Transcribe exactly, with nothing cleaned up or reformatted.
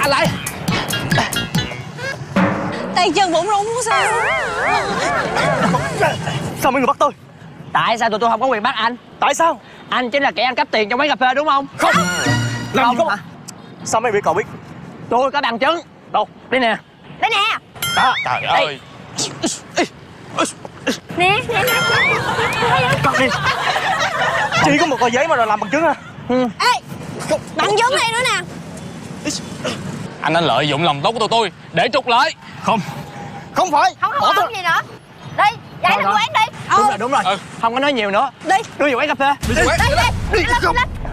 anh lại. Tay chân bụng rung sao? Sao mấy người bắt tôi? Tại sao tụi tôi không có quyền bắt anh? Tại sao? Anh chính là kẻ ăn cắp tiền trong quán cà phê đúng không? Không. Làm gì Không có. hả? Sao mấy vị cậu biết? Tôi có bằng chứng. Đâu? Đây nè. Đây nè. Đó. Trời ơi. Nè, nè, nè. Cậu đi. Chỉ có một tờ giấy mà rồi làm bằng chứng à? Ê, bằng chứng này nữa nè. Anh đã lợi dụng lòng tốt của tụi tôi để trục lợi. Không. Không phải. Không, không, Bỏ tôi. không gì nữa. Đi, giải Thôi thằng thôi. quán đi. Đúng Ừ. rồi, đúng rồi. Ừ. Không có nói nhiều nữa. Đi. Đưa về quán cà phê. Đi. Đi, đi. Đi. Lên, lên, lên.